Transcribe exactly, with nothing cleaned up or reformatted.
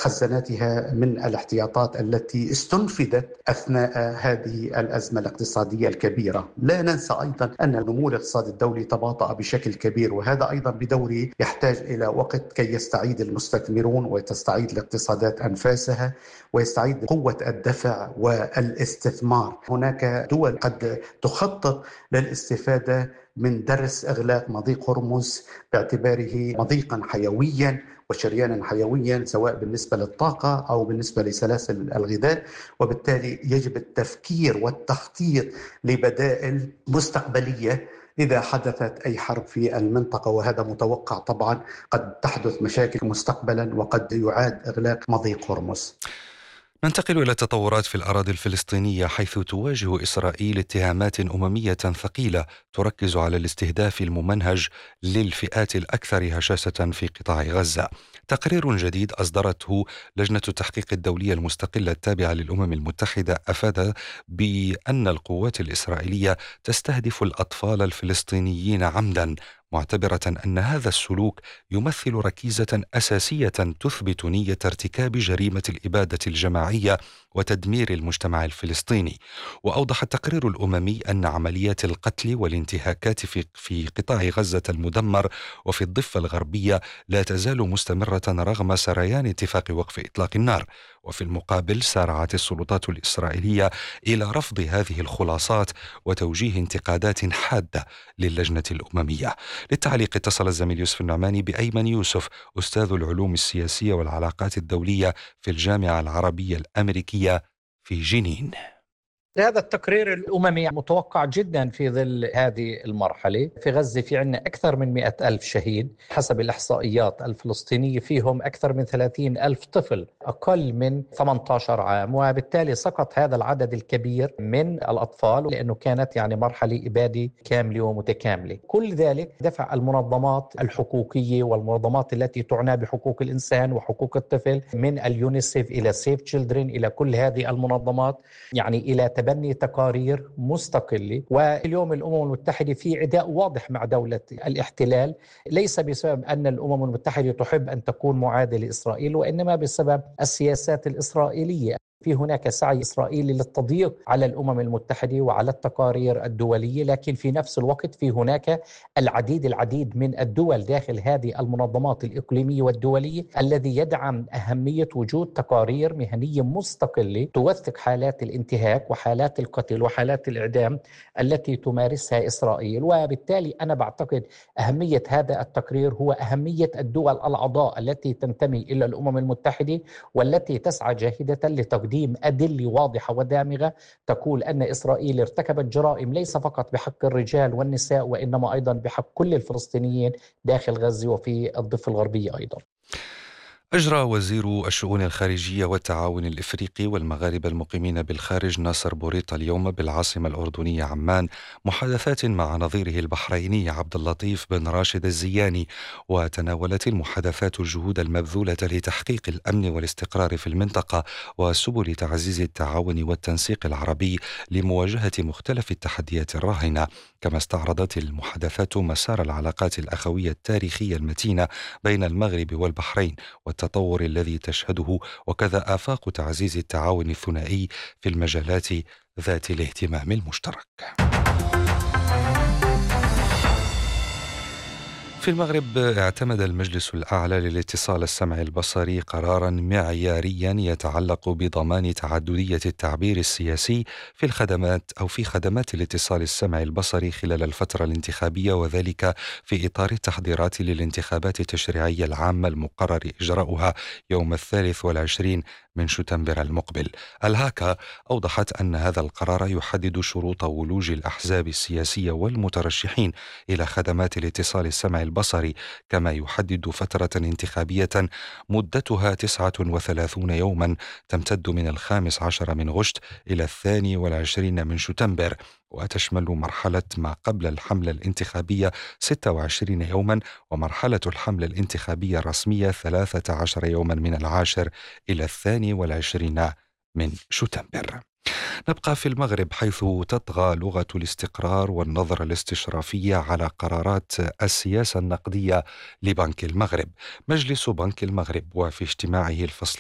خزاناتها من الاحتياطات التي استنفذت أثناء هذه الأزمة الاقتصادية الكبيرة. لا ننسى أيضا أن النمو الاقتصادي الدولي تباطأ بشكل كبير، وهذا أيضا بدوره يحتاج إلى وقت كي يستعيد المستثمرون وتستعيد الاقتصادات أنفاسها ويستعيد قوة الدفع والاستثمار. هناك دول قد تخطط للاستفادة من درس إغلاق مضيق هرمز باعتباره مضيقا حيويا وشريانا حيويا، سواء بالنسبة للطاقة أو بالنسبة لسلاسل الغذاء، وبالتالي يجب التفكير والتخطيط لبدائل مستقبلية إذا حدثت أي حرب في المنطقة، وهذا متوقع طبعا. قد تحدث مشاكل مستقبلا وقد يعاد إغلاق مضيق هرمز. ننتقل إلى التطورات في الأراضي الفلسطينية، حيث تواجه إسرائيل اتهامات أممية ثقيلة تركز على الاستهداف الممنهج للفئات الأكثر هشاشة في قطاع غزة. تقرير جديد أصدرته لجنة التحقيق الدولية المستقلة التابعة للأمم المتحدة أفاد بأن القوات الإسرائيلية تستهدف الأطفال الفلسطينيين عمدا، معتبرة أن هذا السلوك يمثل ركيزة أساسية تثبت نية ارتكاب جريمة الإبادة الجماعية وتدمير المجتمع الفلسطيني. وأوضح التقرير الأممي أن عمليات القتل والانتهاكات في في قطاع غزة المدمر وفي الضفة الغربية لا تزال مستمرة رغم سريان اتفاق وقف إطلاق النار. وفي المقابل سارعت السلطات الإسرائيلية إلى رفض هذه الخلاصات وتوجيه انتقادات حادة للجنة الأممية. للتعليق اتصل الزميل يوسف النعماني بأيمن يوسف، أستاذ العلوم السياسية والعلاقات الدولية في الجامعة العربية الأمريكية في جنين. هذا التقرير الأممي متوقع جدا في ظل هذه المرحلة. في غزة في عنا أكثر من مئة ألف شهيد حسب الإحصائيات الفلسطينية، فيهم أكثر من ثلاثين ألف طفل أقل من ثمانية عشر عام، وبالتالي سقط هذا العدد الكبير من الأطفال لأنه كانت يعني مرحلة إبادة كاملة ومتكاملة. كل ذلك دفع المنظمات الحقوقية والمنظمات التي تعنى بحقوق الإنسان وحقوق الطفل من اليونيسيف إلى سيف تشيلدرن إلى كل هذه المنظمات يعني إلى تبني تقارير مستقلة. واليوم الأمم المتحدة في عداء واضح مع دولة الاحتلال، ليس بسبب أن الأمم المتحدة تحب أن تكون معادية لإسرائيل، وإنما بسبب السياسات الإسرائيلية. في هناك سعي إسرائيلي للتضييق على الأمم المتحدة وعلى التقارير الدولية، لكن في نفس الوقت في هناك العديد العديد من الدول داخل هذه المنظمات الإقليمية والدولية الذي يدعم أهمية وجود تقارير مهنية مستقلة توثق حالات الانتهاك وحالات القتل وحالات الإعدام التي تمارسها إسرائيل. وبالتالي أنا بعتقد أهمية هذا التقرير هو أهمية الدول الأعضاء التي تنتمي إلى الأمم المتحدة والتي تسعى جاهدة لتقديم تقديم أدلة واضحة ودامغة تقول أن إسرائيل ارتكبت جرائم ليس فقط بحق الرجال والنساء وإنما أيضا بحق كل الفلسطينيين داخل غزة وفي الضفة الغربية أيضا. أجرى وزير الشؤون الخارجية والتعاون الإفريقي والمغاربة المقيمين بالخارج ناصر بوريطة اليوم بالعاصمة الأردنية عمان محادثات مع نظيره البحريني عبد اللطيف بن راشد الزياني، وتناولت المحادثات الجهود المبذولة لتحقيق الأمن والاستقرار في المنطقة وسبل تعزيز التعاون والتنسيق العربي لمواجهة مختلف التحديات الراهنة. كما استعرضت المحادثات مسار العلاقات الأخوية التاريخية المتينة بين المغرب والبحرين والتطور الذي تشهده، وكذا آفاق تعزيز التعاون الثنائي في المجالات ذات الاهتمام المشترك. في المغرب اعتمد المجلس الأعلى للاتصال السمعي البصري قراراً معيارياً يتعلق بضمان تعددية التعبير السياسي في الخدمات أو في خدمات الاتصال السمعي البصري خلال الفترة الانتخابية، وذلك في إطار التحضيرات للانتخابات التشريعية العامة المقرر إجراؤها يوم الثالث والعشرين من شتنبر المقبل. الهاكا أوضحت أن هذا القرار يحدد شروط ولوج الأحزاب السياسية والمترشحين إلى خدمات الاتصال السمعي البصري، كما يحدد فترة انتخابية مدتها تسعة وثلاثون يوما تمتد من الخامس عشر من غشت إلى الثاني والعشرين من شتنبر، وتشمل مرحلة ما قبل الحملة الانتخابية ستة وعشرين يوما، ومرحلة الحملة الانتخابية الرسمية ثلاثة عشر يوما من العاشر إلى الثاني والعشرين من شتنبر. نبقى في المغرب حيث تطغى لغة الاستقرار والنظرة الاستشرافية على قرارات السياسة النقدية لبنك المغرب. مجلس بنك المغرب وفي اجتماعه الفصل